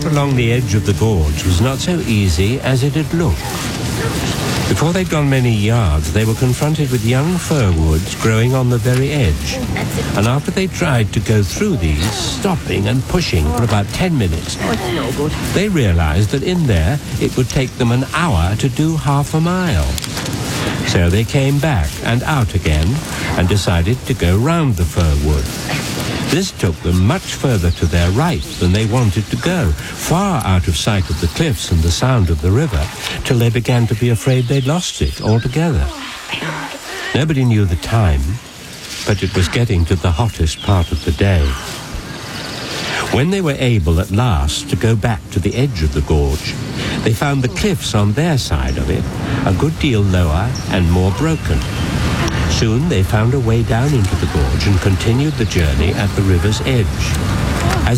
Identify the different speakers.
Speaker 1: along the edge of the gorge was not so easy as it had looked. Before they'd gone many yards, they were confronted with young fir woods growing on the very edge. And after they tried to go through these, stopping and pushing for about 10 minutes, they realized that in there it would take them an hour to do half a mile. So they came back and out again and decided to go round the fir wood. This took them much further to their right than they wanted to go, far out of sight of the cliffs and the sound of the river, till they began to be afraid they'd lost it altogether. Nobody knew the time, but it was getting to the hottest part of the day. When they were able at last to go back to the edge of the gorge, they found the cliffs on their side of it a good deal lower and more broken. Soon they found a way down into the gorge and continued the journey at the river's edge.